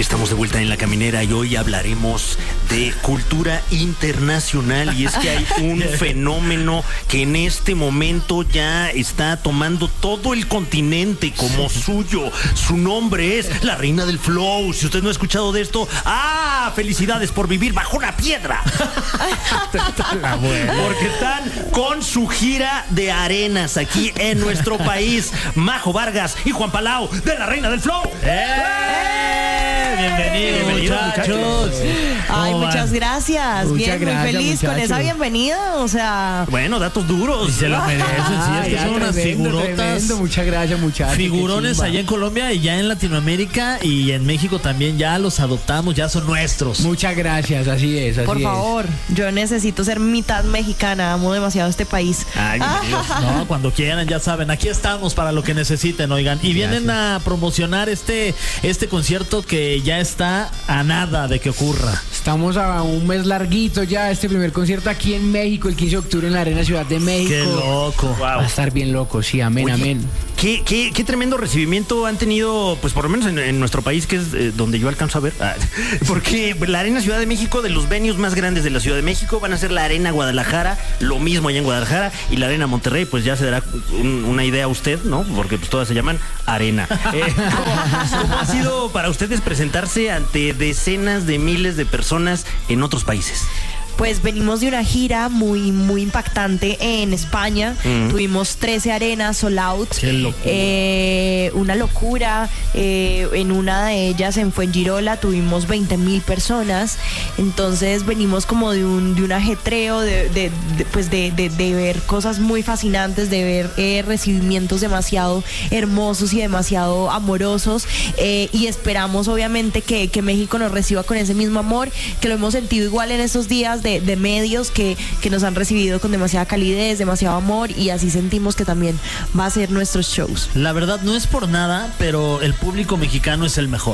Estamos de vuelta en La Caminera y hoy hablaremos de cultura internacional, y es que hay un fenómeno que en este momento ya está tomando todo el continente como suyo. Su nombre es la Reina del Flow. Si usted no ha escuchado de esto, felicidades por vivir bajo una piedra. Porque están con su gira de arenas aquí en nuestro país. Majo Vargas y Juan Palau de la Reina del Flow. Bienvenidos, muchachos. Ay, muchas gracias. Muy feliz muchachos. con esa bienvenida. O sea, Bueno, datos duros. Y se lo merecen, sí, es que son unas figurotas. Tremendo. Muchas gracias, muchachos. Figurones allá en Colombia y ya en Latinoamérica y en México también ya los adoptamos, ya son nuestros. Muchas gracias, así es. por favor, yo necesito ser mitad mexicana. Amo demasiado este país. Ay, bienvenidos. No, cuando quieran, ya saben, aquí estamos para lo que necesiten, oigan. Y vienen a promocionar este concierto que ya está a nada de que ocurra. Estamos a un mes larguito ya. Este primer concierto aquí en México, el 15 de octubre en la Arena Ciudad de México. Qué loco. Va a estar bien loco, sí, amén, Oye, amén. Qué tremendo recibimiento han tenido, pues por lo menos en nuestro país, que es donde yo alcanzo a ver. Porque la Arena Ciudad de México, de los venues más grandes de la Ciudad de México, van a ser la Arena Guadalajara, lo mismo allá en Guadalajara, y la Arena Monterrey, pues ya se dará una idea a usted, ¿no? Porque pues todas se llaman Arena. ¿Cómo ha sido para ustedes presentarse ante decenas de miles de personas en otros países? Pues venimos de una gira muy impactante en España. Tuvimos 13 arenas sold out. Qué locura. Una locura. En una de ellas, en Fuengirola, tuvimos 20,000 personas. Entonces venimos como de un ajetreo de ver cosas muy fascinantes, de ver recibimientos demasiado hermosos y demasiado amorosos. Y esperamos obviamente que México nos reciba con ese mismo amor, que lo hemos sentido igual en estos días de medios que nos han recibido con demasiada calidez, demasiado amor, y así sentimos que también va a ser nuestros shows. La verdad, no es por nada, pero el público mexicano es el mejor.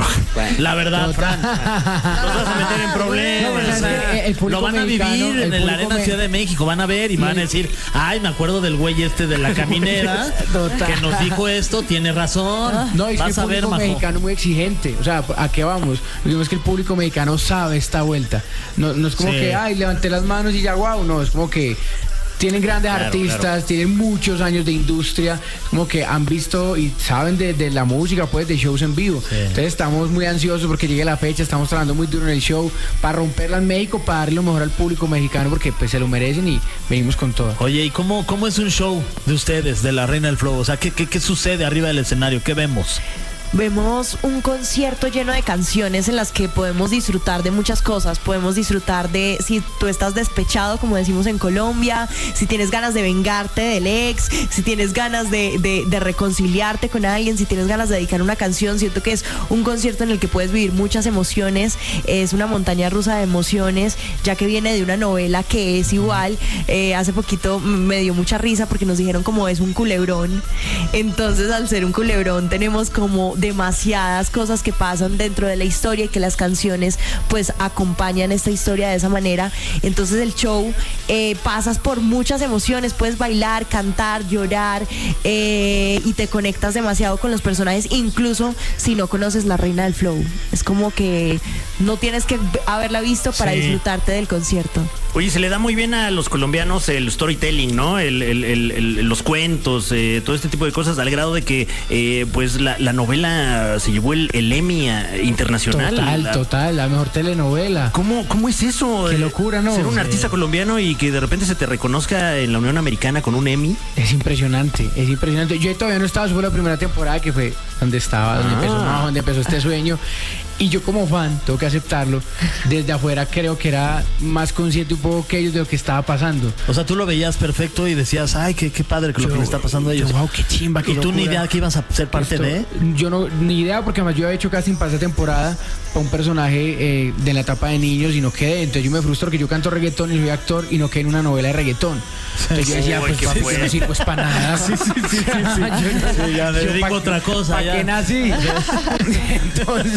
La verdad, Fran. Nos vas a meter en problemas. Lo van a vivir en la Arena Ciudad de México. Van a ver y van a decir, ay, me acuerdo del güey de la caminera que nos dijo esto, tiene razón. No, es que vas el a ver, público Majo. mexicano es muy exigente. O sea, ¿a qué vamos? Vimos que el público mexicano sabe esta vuelta. No es como Sí. que, ay, levanté las manos y ya, guau. No, es como que tienen grandes artistas, tienen muchos años de industria, como que han visto y saben de la música, pues, de shows en vivo. Sí. Entonces estamos muy ansiosos porque llegue la fecha, estamos trabajando muy duro en el show para romperla en México, para darle lo mejor al público mexicano, porque pues se lo merecen y venimos con todo. Oye, ¿y cómo es un show de ustedes, de la Reina del Flow? O sea, ¿qué sucede arriba del escenario? ¿Qué vemos? Vemos un concierto lleno de canciones en las que podemos disfrutar de muchas cosas. Podemos disfrutar de si tú estás despechado, como decimos en Colombia, si tienes ganas de vengarte del ex, si tienes ganas de reconciliarte con alguien, si tienes ganas de dedicar una canción. Siento que es un concierto en el que puedes vivir muchas emociones. Es una montaña rusa de emociones, ya que viene de una novela que es igual. Hace poquito me dio mucha risa porque nos dijeron como es un culebrón. Entonces, al ser un culebrón, tenemos como demasiadas cosas que pasan dentro de la historia y que las canciones pues acompañan esta historia de esa manera. Entonces el show, pasas por muchas emociones, puedes bailar, cantar, llorar, y te conectas demasiado con los personajes, incluso si no conoces la Reina del Flow. Es como que no tienes que haberla visto para disfrutarte del concierto. Oye, se le da muy bien a los colombianos el storytelling, ¿no? Los cuentos, todo este tipo de cosas, al grado de que pues la novela se llevó el Emmy internacional. Total, la mejor telenovela. ¿Cómo es eso? Qué locura, ¿no? Ser un Sí. artista colombiano y que de repente se te reconozca en la Unión Americana con un Emmy. Es impresionante, es impresionante. Yo todavía no estaba, fue la primera temporada que fue donde empezó este sueño. Y yo como fan, tengo que aceptarlo, desde afuera creo que era más consciente un poco que ellos de lo que estaba pasando. O sea, tú lo veías perfecto y decías, ay, qué padre que lo que le está pasando a ellos. Wow, qué chimba, qué ¿Y tú ni locura. idea que ibas a ser parte de? Yo no, ni idea, porque además yo había hecho casting para esta temporada para un personaje de la etapa de niños y no quedé. Entonces yo me frustro que yo canto reggaetón y soy actor y no quedé en una novela de reggaetón. Entonces yo decía, Uy, pues qué papi, yo no sirvo es para nada. Sí, ya me dedico a otra cosa. ¿Para Ya. qué nací? Entonces,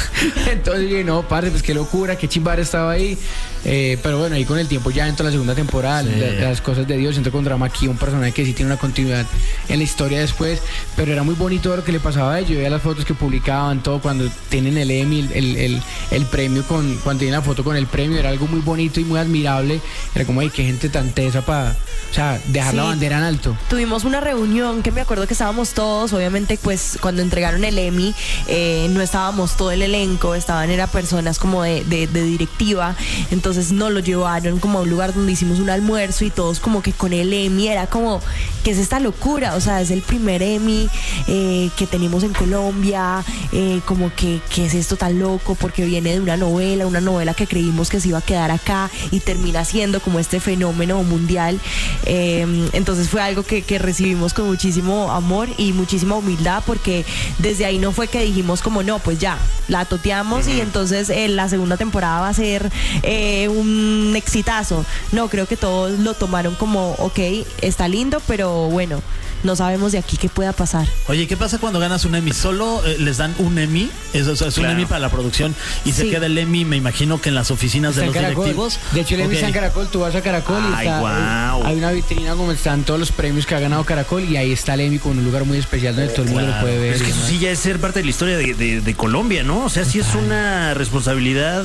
Entonces yo dije, no, parce, pues qué locura, qué chimbar estaba ahí. Pero bueno, ahí con el tiempo ya entró la segunda temporada, las cosas de Dios, entró con Drama aquí, un personaje que sí tiene una continuidad en la historia después, pero era muy bonito lo que le pasaba a ellos. Yo veía las fotos que publicaban, todo, cuando tienen el Emmy, el premio, cuando tienen la foto con el premio, era algo muy bonito y muy admirable. Era como, ay, qué gente tan tesa para, o sea, dejar la bandera en alto. Tuvimos una reunión que me acuerdo que estábamos todos, obviamente, pues cuando entregaron el Emmy, no estábamos todo el elenco, era personas como de directiva, entonces nos lo llevaron como a un lugar donde hicimos un almuerzo y todos como que con el Emmy era como, ¿qué es esta locura? O sea, es el primer Emmy que tenemos en Colombia, como que ¿qué es esto tan loco? Porque viene de una novela que creímos que se iba a quedar acá y termina siendo como este fenómeno mundial. Entonces fue algo que recibimos con muchísimo amor y muchísima humildad, porque desde ahí no fue que dijimos como no, pues ya, la toteamos y entonces la segunda temporada va a ser un exitazo. No, creo que todos lo tomaron como, ok, está lindo, pero bueno, no sabemos de aquí qué pueda pasar. Oye, ¿qué pasa cuando ganas un Emmy? ¿Solo les dan un Emmy? Es un Emmy para la producción y se queda el Emmy, me imagino que en las oficinas de los directivos. De hecho, el Emmy está en Caracol, tú vas a Caracol y hay una vitrina como están todos los premios que ha ganado Caracol y ahí está el Emmy con un lugar muy especial donde todo el mundo lo puede ver. Es que eso sí ya es ser parte de la historia de Colombia, ¿no? O sea, sí es una responsabilidad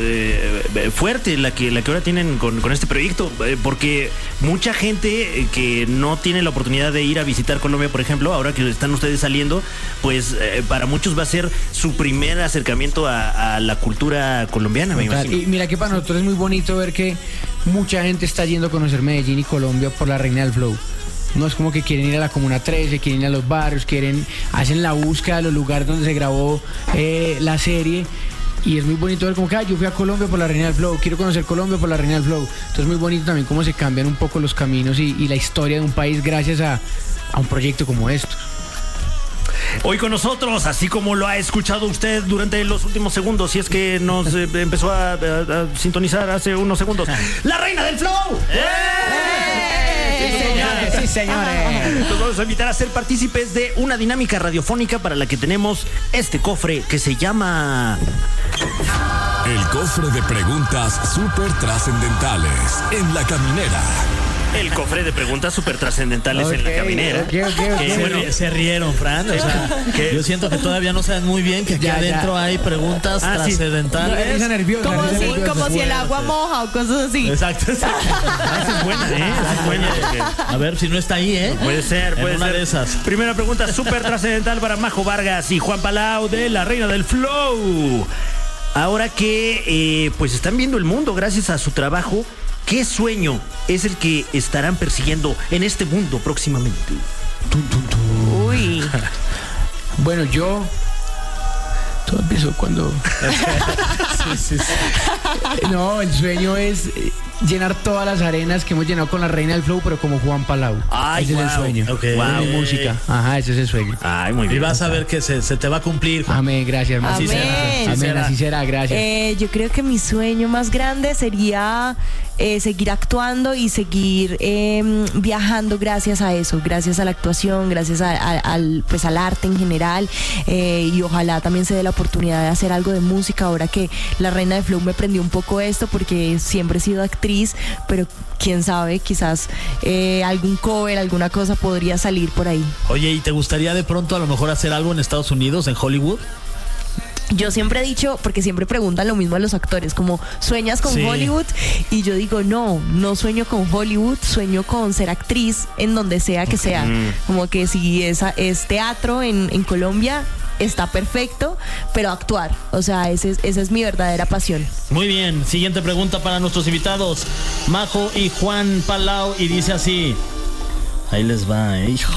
fuerte la que ahora tienen con este proyecto, porque mucha gente que no tiene la oportunidad de ir a visitar Colombia, por ejemplo, ahora que están ustedes saliendo, pues para muchos va a ser su primer acercamiento a la cultura colombiana, me imagino. Y mira que para nosotros es muy bonito ver que mucha gente está yendo a conocer Medellín y Colombia por la Reina del Flow. No es como que quieren ir a la Comuna 13, quieren ir a los barrios, hacen la búsqueda de los lugares donde se grabó la serie. Y es muy bonito ver como que yo fui a Colombia por la Reina del Flow, quiero conocer Colombia por la Reina del Flow. Entonces es muy bonito también cómo se cambian un poco los caminos y la historia de un país gracias a un proyecto como estos. Hoy con nosotros, así como lo ha escuchado usted durante los últimos segundos, si es que nos empezó a sintonizar hace unos segundos, la Reina del Flow. Sí, señores. Los vamos a invitar a ser partícipes de una dinámica radiofónica para la que tenemos este cofre que se llama... El cofre de preguntas súper trascendentales en La Caminera. El cofre de preguntas súper trascendentales en La Caminera. Okay. Se rieron, Fran. O sea, yo siento que todavía no saben muy bien que aquí adentro hay preguntas trascendentales. Como si el agua moja o cosas así. Exacto. Esa es buena, esa es buena. A ver si no está ahí, Puede ser. Una de esas. Primera pregunta súper trascendental para Majo Vargas y Juan Palau de La Reina del Flow. Ahora que pues están viendo el mundo gracias a su trabajo, ¿qué sueño es el que estarán persiguiendo en este mundo próximamente? Uy. Bueno, todo empezó cuando... sí. No, el sueño es llenar todas las arenas que hemos llenado con la Reina del Flow, pero como Juan Palau. Ay, ese es el sueño. Okay. Mi música. Ajá, ese es el sueño. Ay, muy bien. Y vas a ver que se te va a cumplir, Juan. Amén, gracias, hermano. Amén. Así será, gracias. Yo creo que mi sueño más grande sería seguir actuando y seguir viajando gracias a eso, gracias a la actuación, gracias al arte en general, y ojalá también se dé la oportunidad de hacer algo de música ahora que la Reina de Flow me prendió un poco esto, porque siempre he sido actriz, pero quién sabe, quizás algún cover, alguna cosa podría salir por ahí. Oye, ¿y te gustaría de pronto a lo mejor hacer algo en Estados Unidos, en Hollywood? Yo siempre he dicho, porque siempre preguntan lo mismo a los actores, como ¿sueñas con Hollywood? Y yo digo, no sueño con Hollywood, sueño con ser actriz en donde sea que sea. Como que si es teatro en Colombia, está perfecto, pero actuar, o sea, esa es mi verdadera pasión. Muy bien, siguiente pregunta para nuestros invitados, Majo y Juan Palau, y dice así... Ahí les va, hijo.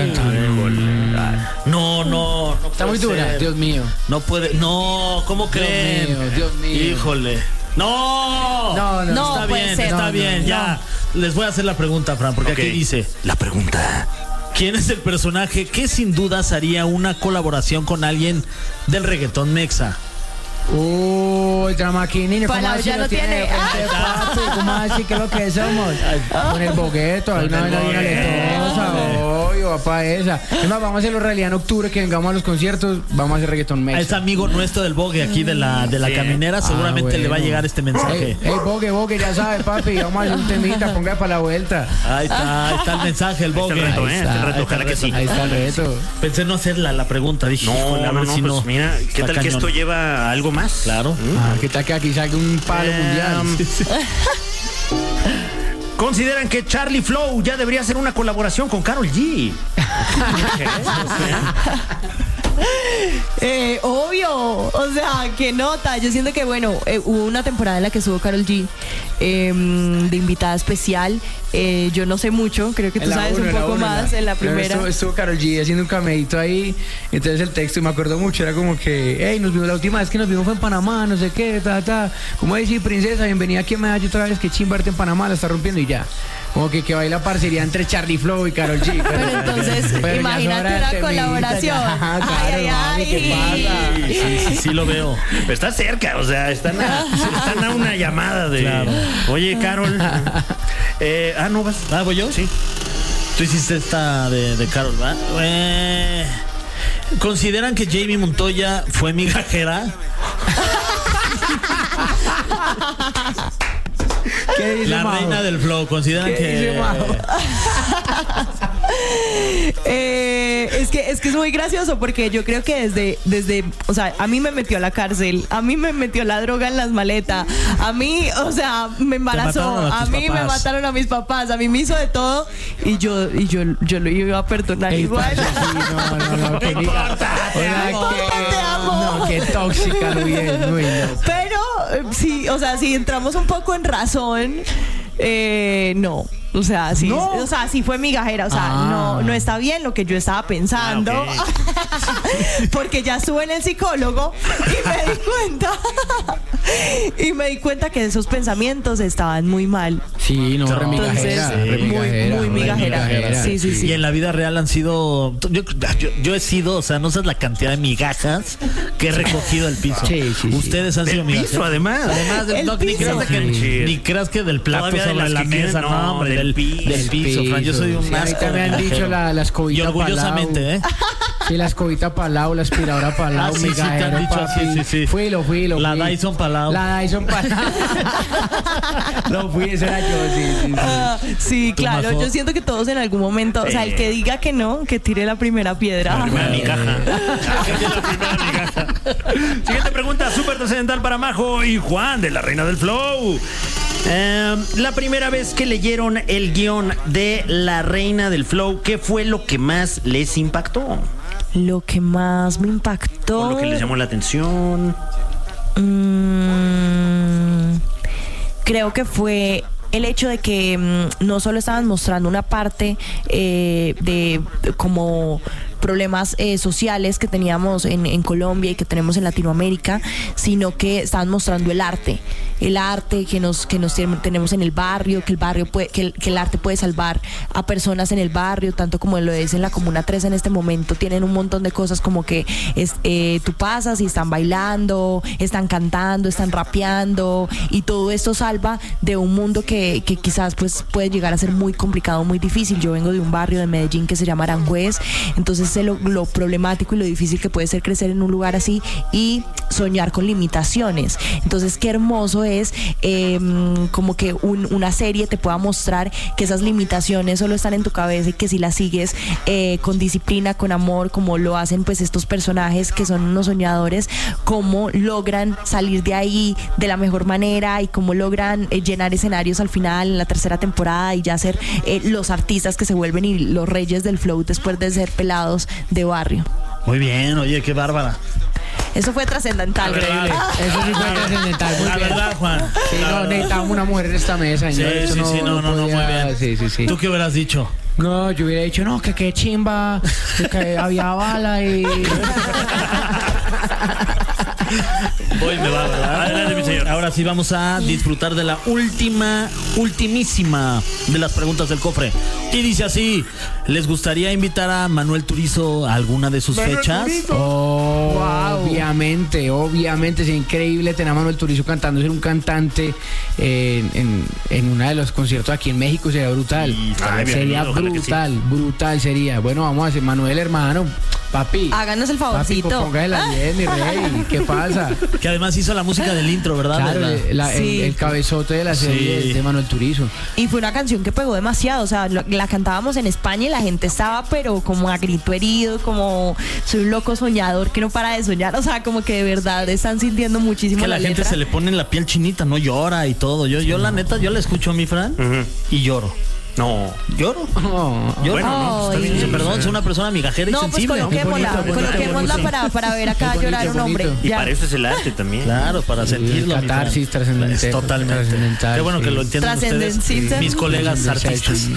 No. Está muy dura, Dios mío. No puede. No, ¿cómo creen? Dios mío. Híjole. No. Está bien, ya. Les voy a hacer la pregunta, Fran, porque aquí dice. La pregunta. ¿Quién es el personaje que sin dudas haría una colaboración con alguien del reggaetón mexa? Dramaquinini, ¿cómo Palau así ya no tiene. papi? ¿Cómo así que es lo que somos? Con el bogueto, hay una vaina bien aletosa, obvio, papá, esa. Es más, vamos a hacerlo realidad en octubre, que vengamos a los conciertos, vamos a hacer reggaetón mexa. Es amigo nuestro del Bogue aquí de la caminera, seguramente le va a llegar este mensaje. Ey, Bogue, ya sabe, papi, vamos a hacer un temita, ponga para la vuelta. Ahí está el mensaje, el Bogue. Ahí está el reto, ojalá que sí. Ahí está el reto. Pensé no hacer la pregunta, dije, No, pues mira, ¿qué tal que esto lleva algo más? Claro. ¿Qué tal que aquí salga un palo mundial? Consideran que Charlie Flow ya debería hacer una colaboración con Karol G. Obvio, o sea, qué nota. Yo siento que, bueno, hubo una temporada en la que estuvo Karol G de invitada especial. Yo no sé mucho, creo que tú sabes un poco más en la primera. Estuvo Karol G haciendo un cameíto ahí. Entonces el texto, y me acuerdo mucho, era como que, hey, nos vimos la última vez que nos vimos fue en Panamá, no sé qué, Como decir, princesa, bienvenida aquí a Medallo otra vez, que chimbarte en Panamá, la está rompiendo y ya. Como que va a ir la parcería entre Charlie Flow y Karol G. Pero entonces, imagínate una colaboración. Sí lo veo. Pero está cerca, o sea, están a una llamada de... Claro. Oye, Karol. No vas. ¿Voy yo? Sí. Tú hiciste esta de Karol, ¿va? ¿Consideran que Jamie Montoya fue migajera? ¿Qué dice La Majo? reina del flow, consideran que... Es que es muy gracioso porque yo creo que desde, o sea, a mí me metió a la cárcel, a mí me metió la droga en las maletas, a mí, o sea, me embarazó, a mí me mataron a mis papás, a mí me hizo de todo y yo lo iba a perdonar igual. No, que importa, te amo. No, qué tóxica, muy bien. Pero sí, o sea, si entramos un poco en razón, no. O sea, sí, ¿No? o sea, sí fue migajera, o sea, no está bien lo que yo estaba pensando. Okay. Porque ya estuve en el psicólogo y me di cuenta que esos pensamientes estaban muy mal. Sí, no, Entonces, muy migajera. Sí. Y en la vida real han sido... Yo he sido, o sea, no sabes la cantidad de migajas que he recogido del piso. Sí. Ustedes han sido migajas. Piso, además Ni creas que del plato Todavía de sobre las la que mesa, quieren, no, hombre, del piso, Fran. Yo soy un sí, asco. ahorita me han dicho la escobita. Y orgullosamente, Palau. Sí, la escobita Palau, la aspiradora Palau, sí, te han dicho así, sí. Fui. La Dyson Palau. No fui, ese era yo, sí. Sí, claro, mejor. yo siento que todos en algún momento, o sea, el que diga que no, que tire la primera piedra. La primera migaja. Siguiente pregunta, súper trascendental para Majo y Juan de La Reina del Flow. La primera vez que leyeron el guión de La Reina del Flow, ¿qué fue lo que más les impactó? Lo que más me impactó. ¿O lo que les llamó la atención? Creo que fue el hecho de que no solo estaban mostrando una parte de como problemas sociales que teníamos en Colombia y que tenemos en Latinoamérica, sino que estaban mostrando el arte que nos tenemos en el barrio, que el arte puede salvar a personas en el barrio, tanto como lo es en la Comuna 3 en este momento. Tienen un montón de cosas como que tú pasas y están bailando, están cantando, están rapeando, y todo esto salva de un mundo que quizás pues puede llegar a ser muy complicado, muy difícil. Yo vengo de un barrio de Medellín que se llama Aranjuez, entonces sé lo problemático y lo difícil que puede ser crecer en un lugar así y soñar con limitaciones. Entonces qué hermoso es como que una serie te pueda mostrar que esas limitaciones solo están en tu cabeza y que si las sigues con disciplina, con amor, como lo hacen pues estos personajes que son unos soñadores, cómo logran salir de ahí de la mejor manera y cómo logran llenar escenarios al final en la tercera temporada y ya ser los artistas que se vuelven y los reyes del flow después de ser pelados de barrio. Muy bien, oye, qué bárbara. Eso fue trascendental. Increíble. Eso sí fue trascendental. Muy La bien. verdad, Juan. Sí, no, necesitamos una mujer en esta mesa. Sí, no, muy bien. Sí. ¿Tú qué hubieras dicho? No, yo hubiera dicho, no, que qué chimba, que había bala y... Voy, me va, ¿verdad? Adelante, mi señor. Ahora sí vamos a disfrutar de la ultimísima de las preguntas del cofre. Y dice así: ¿les gustaría invitar a Manuel Turizo a alguna de sus fechas? Oh, Wow. bien, obviamente sería increíble tener a Manuel Turizo cantando, ser un cantante en uno de los conciertos aquí en México, sería brutal. Sería brutal sería. Bueno, vamos a hacer, Manuel, hermano, papi. Háganos el favorcito. Papi, póngale la 10, mi rey. ¿Qué pasa? Que además hizo la música del intro, ¿verdad? Claro, el cabezote de la serie de Manuel Turizo. Y fue una canción que pegó demasiado, o sea, la cantábamos en España y la gente estaba pero como a grito herido, como soy un loco soñador que no para de soñar, o sea, como que de verdad están sintiendo muchísimo que la gente letra. se le pone en la piel chinita, no llora y todo. Yo la neta, yo la escucho a mi Fran y lloro. No. ¿Lloro? Lloro. Bueno, no, está bien. Perdón, soy una persona migajera y sensible. Pues coloquémosla para ver acá llorar un hombre. Y para eso es el arte también. Claro, para sentirlo. Catarsis trascendental. Totalmente. Qué bueno que lo entiendan ustedes, mis colegas artistas.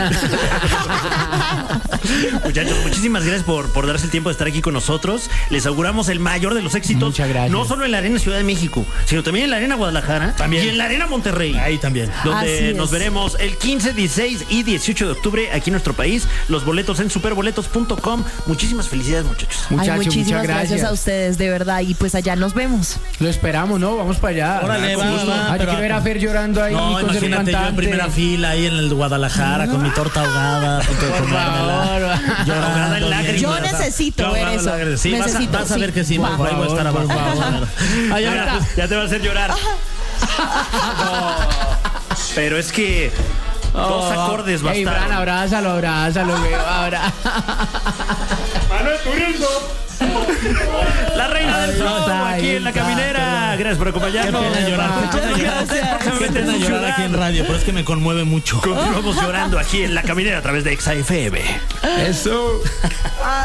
Muchachos, muchísimas gracias por darse el tiempo de estar aquí con nosotros. Les auguramos el mayor de los éxitos. Muchas gracias. No solo en la Arena Ciudad de México, sino también en la Arena Guadalajara. También. Y en la Arena Monterrey. Ahí también. Donde nos veremos el 15, 16 y 18 de octubre aquí en nuestro país. Los boletos en superboletos.com. Muchísimas felicidades, muchachos. Muchísimas gracias a ustedes, de verdad. Y pues allá nos vemos. Lo esperamos, ¿no? Vamos para allá. Órale, va. Hay que ver a Fer llorando ahí. No, imagínate yo en primera fila ahí en el Guadalajara con mi torta ahogada. Por favor. Llorando en lágrimas. Yo necesito ver eso. Sí, vas a ver que sí, ahí voy a estar abajo. Ya te va a hacer llorar. Pero es que dos acordes bastaron. Ey, Fran, abrázalo, ahora. Manuel Turizo. La reina del show aquí en La Caminera. Gracias por acompañarnos. Qué pena llorar aquí en radio, pero es que me conmueve mucho. Continuamos llorando aquí en La Caminera a través de XFM. Eso.